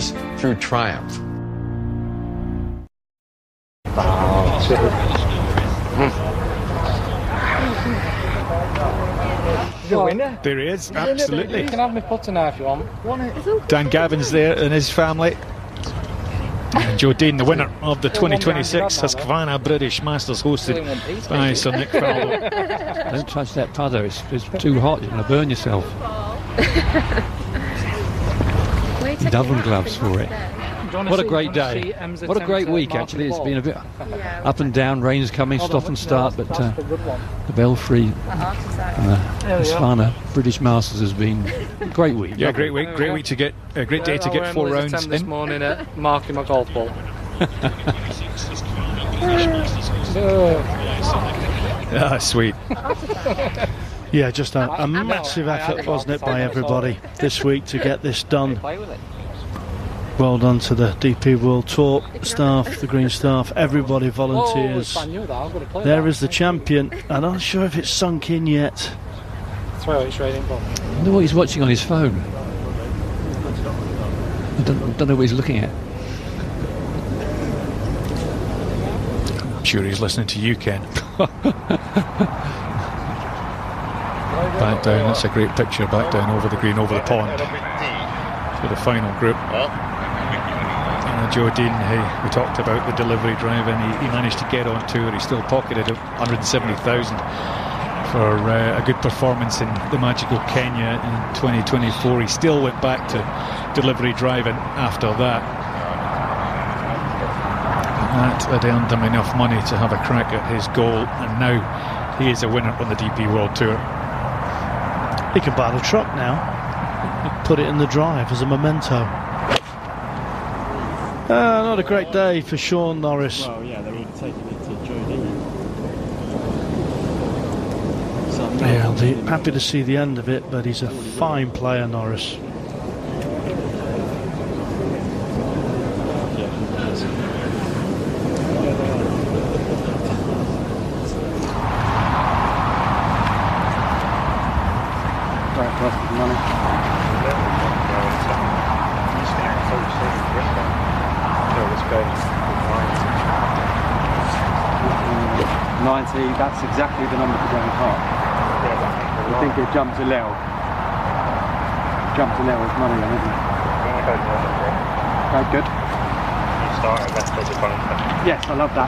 failures through triumph. There he is, absolutely. You can have my putter now if you want. Dan Gavin's there and his family. And Joe Dean, the winner of the 2026 Husqvarna British Masters, hosted by Sir Nick Faldo. Don't touch that putter, it's too hot, you're going to burn yourself. Dublin gloves for it. What a great day. What a great week, actually. It's been a bit up and down, rain's coming, stop and start, but the Belfry Husqvarna British Masters has been a great week. Yeah, great week to get a great day to get 4 rounds in. This morning at marking my golf ball. Ah, sweet. Yeah, just a massive effort, wasn't it, by everybody this week to get this done. Well done to the DP World Tour staff, the green staff, everybody, volunteers. There is the champion. I'm not sure if it's sunk in yet. I wonder what he's watching on his phone. I don't know what he's looking at. I'm sure he's listening to you, Ken. Back down, that's a great picture, back down over the green, over the pond. For the final group. Joe Dean, we talked about the delivery drive, and he managed to get on tour. He still pocketed 170,000 for a good performance in the magical Kenya in 2024. He still went back to delivery driving after that. That had earned him enough money to have a crack at his goal, and now he is a winner on the DP World Tour. He can buy the truck now, put it in the drive as a memento. Not a great day for Sean Norris. Well, yeah, they're all taking it to Joe Dean. Yeah, I'll be happy to see the end of it, but he's a fine player, Norris. Don't cost the money. 90, that's exactly the number for going hard. I think it jumped a little. Jumped a little with money on it, isn't it? Oh, good. Yes, I love that.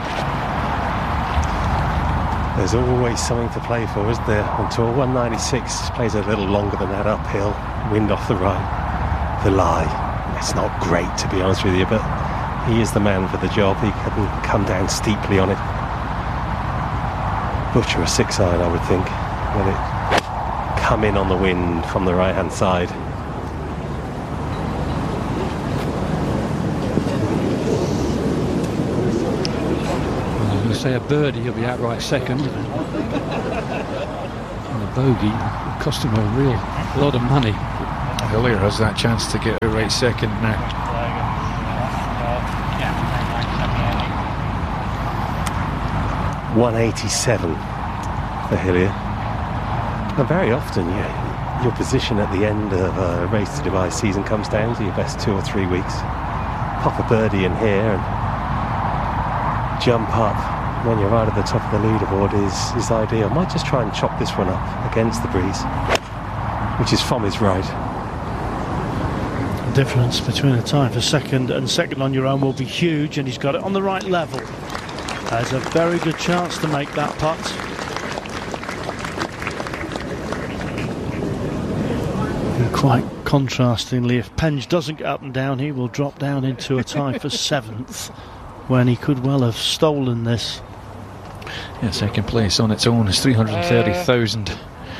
There's always something to play for, isn't there? On tour 196 plays a little longer than that uphill. Wind off the right. The lie. It's not great, to be honest with you, but he is the man for the job. He couldn't come down steeply on it. Butcher a 6-iron, I would think. Let it come in on the wind from the right-hand side. I'm going to say a birdie, he'll be outright second. And a bogey will cost him a real lot of money. Hillier has that chance to get outright second now. 187 for Hillier. And very often, your position at the end of a Race to Dubai season comes down to your best 2 or 3 weeks. Pop a birdie in here and jump up when you're right at the top of the leaderboard is ideal. Might just try and chop this one up against the breeze, which is from his right. The difference between a time for second and second on your own will be huge, and he's got it on the right level. There's a very good chance to make that putt. And quite contrastingly, if Penge doesn't get up and down, he will drop down into a tie for 7th, when he could well have stolen this. Yeah, second place on its own is €330,000.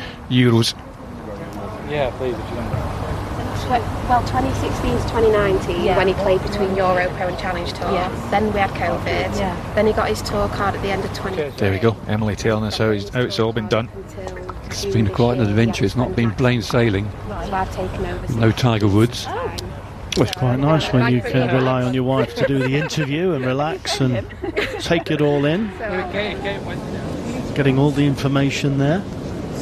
Yeah, please, if you don't. Well, 2016 to 2019, when he played between Euro Pro and Challenge Tour. Yes. Then we had COVID. Yeah. Then he got his tour card at the end of 20. There we go. Emily telling us how it's all been done. It's been quite an adventure. It's not been plain sailing. So I've taken over. No Tiger Woods. Well, it's quite nice when you can rely on your wife to do the interview and relax and take it all in. Getting all the information there.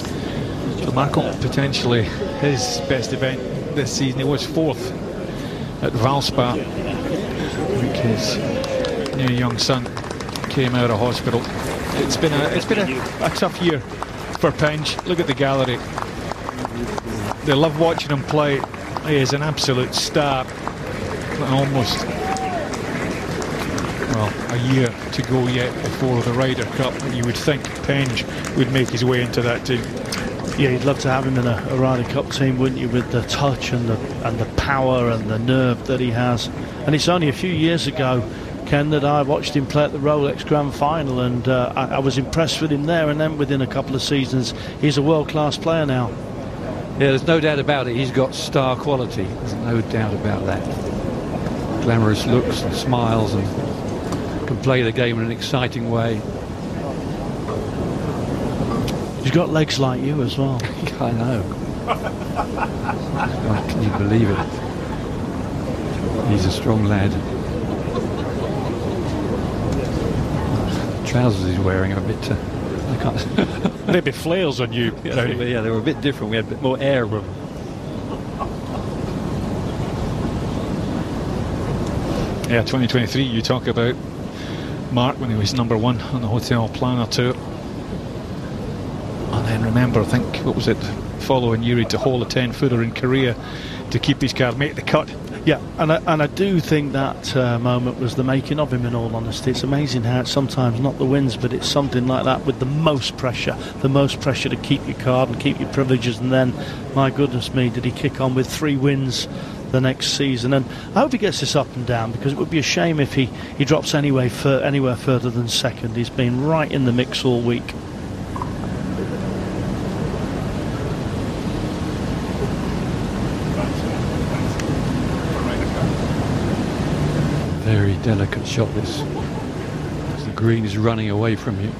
So Marco, potentially his best event this season. He was 4th at Valspa. I think his new young son came out of hospital. It's been a tough year for Penge. Look at the gallery. They love watching him play. He is an absolute star. Almost, well, a year to go yet before the Ryder Cup. You would think Penge would make his way into that team. Yeah, you'd love to have him in a Ryder Cup team, wouldn't you, with the touch and the power and the nerve that he has. And it's only a few years ago, Ken, that I watched him play at the Rolex Grand Final, and I was impressed with him there, and then within a couple of seasons he's a world-class player now. Yeah, there's no doubt about it. He's got star quality. There's no doubt about that. Glamorous looks and smiles, and can play the game in an exciting way. He's got legs like you as well. I know. Can you believe it? He's a strong lad. The trousers he's wearing are a bit... I can't... Maybe flails on you. Yeah, they were a bit different. We had a bit more air room. Yeah, 2023, you talk about Mark when he was #1 on the Hotel Planner Tour. And then remember, I think, what was it, following Yuri to hole a 10-footer in Korea to keep his car, make the cut. Yeah, and I do think that moment was the making of him, in all honesty. It's amazing how it's sometimes not the wins, but it's something like that with the most pressure to keep your card and keep your privileges. And then, my goodness me, did he kick on with 3 wins the next season. And I hope he gets this up and down, because it would be a shame if he drops anywhere further than second. He's been right in the mix all week. Very delicate shot this, as the green is running away from you.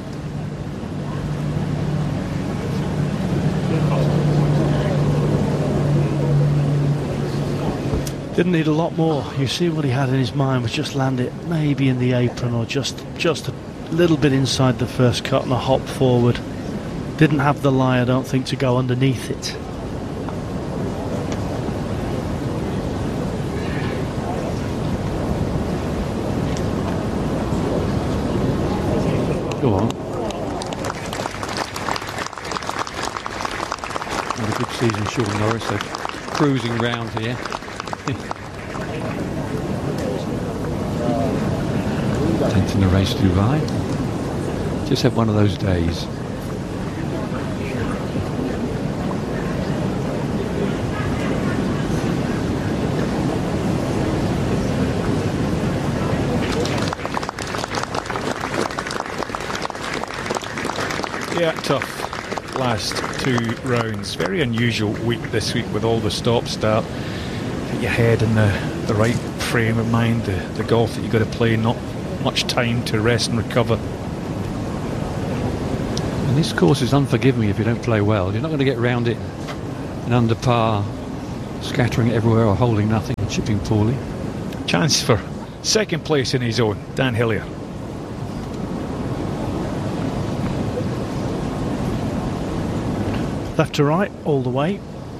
Didn't need a lot more. You see what he had in his mind was just land it maybe in the apron, or just a little bit inside the first cut and a hop forward. Didn't have the lie, I don't think, to go underneath it. Go on. What a good season, Sean Norris. They're cruising round here. 10th in the race, Dubai. Just had one of those days. Yeah, tough last 2 rounds. Very unusual week this week with all the stop-start. Get your head in the right frame of mind, the golf that you've got to play, not much time to rest and recover. And this course is unforgiving if you don't play well. You're not going to get round it in under par, scattering it everywhere or holding nothing and chipping poorly. Chance for second place in his own, Dan Hillier. Left to right, all the way.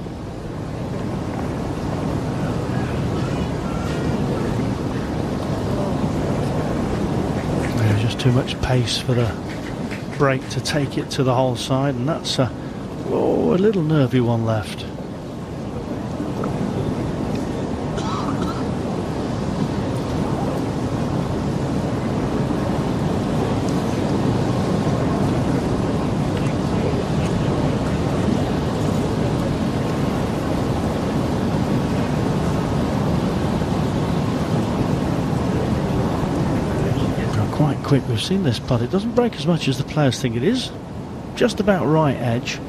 There's just too much pace for the break to take it to the hole side, and that's a little nervy one left. We've seen this putt. It doesn't break as much as the players think it is. Just about right edge.